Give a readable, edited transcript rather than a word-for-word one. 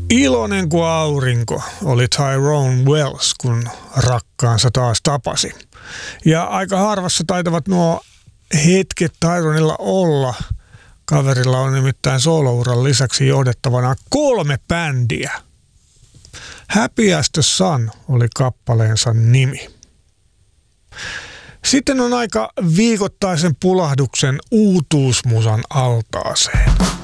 Iloinen kuin aurinko oli Tyrone Wells, kun rakkaansa taas tapasi. Ja aika harvassa taitavat nuo hetket Tyronella olla. Kaverilla on nimittäin solouran lisäksi johdettavana 3 bändiä. Happy as the Sun oli kappaleensa nimi. Sitten on aika viikoittaisen pulahduksen uutuusmusan altaaseen.